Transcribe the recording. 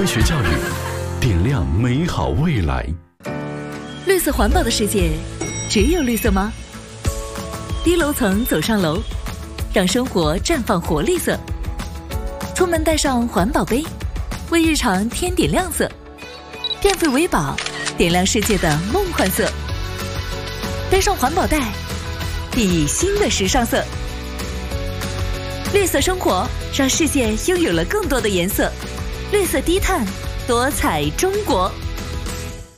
学教育，点亮美好未来。 绿色环保的世界，只有绿色吗？低楼层走上楼，让生活绽放活力色。出门带上环保杯，为日常添点亮色。变废为宝，点亮世界的梦幻色。背上环保袋，熠熠新的时尚色。绿色生活，让世界拥有了更多的颜色。绿色低碳，多彩中国。